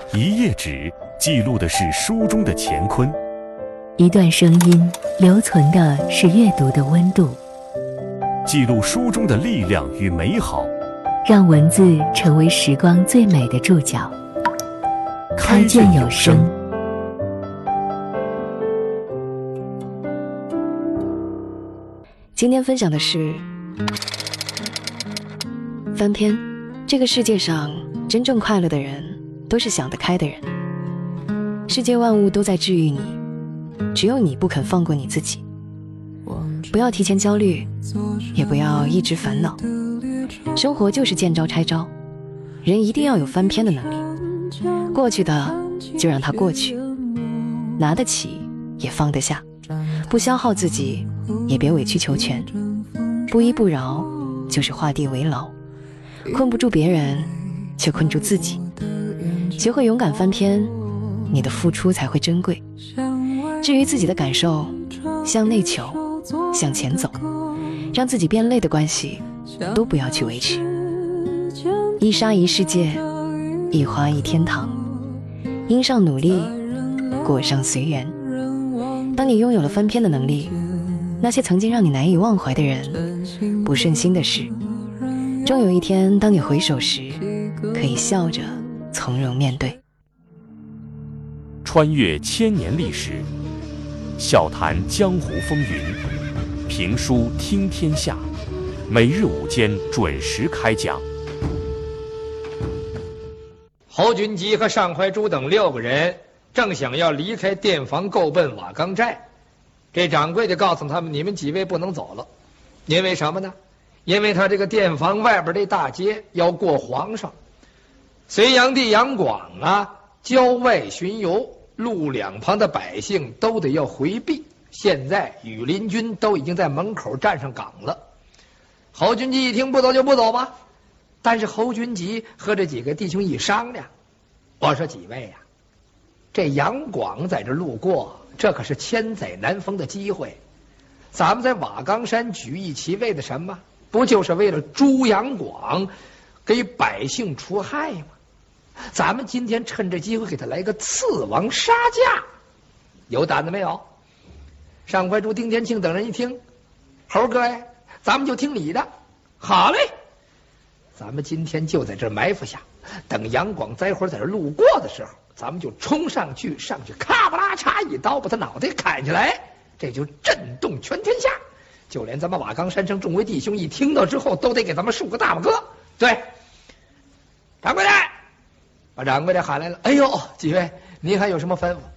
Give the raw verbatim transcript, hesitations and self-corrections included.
一页纸记录的是书中的乾坤， 一段声音留存的是阅读的温度， 记录书中的力量与美好， 让文字成为时光最美的注脚。开卷有声。 今天分享的是翻篇。这个世界上真正快乐的人都是想得开的人，世界万物都在治愈你，只有你不肯放过你自己。不要提前焦虑，也不要一直烦恼，生活就是见招拆招，人一定要有翻篇的能力。过去的就让它过去，拿得起也放得下，不消耗自己也别委曲求全，不依不饶就是画地为牢，困不住别人却困住自己。学会勇敢翻篇，你的付出才会珍贵。至于自己的感受，向内求，向前走，让自己变累的关系都不要去维持。一沙一世界，一花一天堂，因上努力，果上随缘。当你拥有了翻篇的能力，那些曾经让你难以忘怀的人，不顺心的事，终有一天当你回首时，可以笑着从容面对。 穿越千年历史，笑谈江湖风云，评书听天下，每日午间准时开讲。 侯君集和尚怀珠等六个人正想要离开店房，购奔瓦岗寨。这掌柜的告诉他们，你们几位不能走了，因为什么呢？因为他这个店房外边这大街要过皇上。隋炀帝杨广啊，郊外巡游，路两旁的百姓都得要回避。现在羽林军都已经在门口站上岗了。侯君集一听不走就不走吧，但是侯君集和这几个弟兄一商量，我说几位呀、啊，这杨广在这路过，这可是千载难逢的机会。咱们在瓦岗山举义旗为的什么？不就是为了诛杨广，给百姓除害吗？咱们今天趁这机会给他来个刺王杀驾，有胆子没有？上怀珠、丁天庆等人一听，猴哥呀，咱们就听你的。好嘞，咱们今天就在这埋伏下，等杨广灾会在这路过的时候，咱们就冲上去，上去咔吧啦嚓一刀把他脑袋砍下来，这就震动全天下。就连咱们瓦岗山上众位弟兄一听到之后，都得给咱们竖个大拇哥。对，掌柜的，把掌柜的喊来了。哎呦，几位，您还有什么吩咐？